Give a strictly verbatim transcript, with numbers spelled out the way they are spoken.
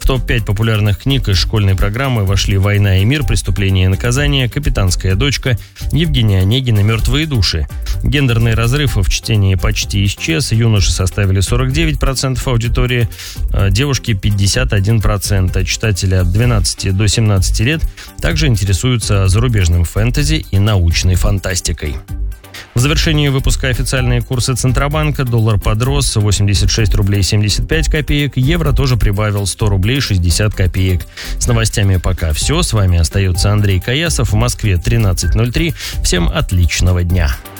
топ пять популярных книг из школьной программы вошли «Война и мир. Преступление и наказание», «Капитанская дочка», Евгения Онегина «Мертвые души». Гендерный разрыв в чтении почти исчез. Юноши составили сорок девять процентов аудитории, девушки пятьдесят один процент. А читатели от двенадцати до семнадцати лет также интересуются зарубежным фэнтези и научной фантастикой. В завершении выпуска официальные курсы Центробанка. Доллар подрос восемьдесят шесть рублей семьдесят пять копеек. Евро тоже прибавил сто рублей шестьдесят копеек. С новостями пока все. С вами остается Андрей Каясов. В Москве тринадцать ноль три. Всем отличного дня.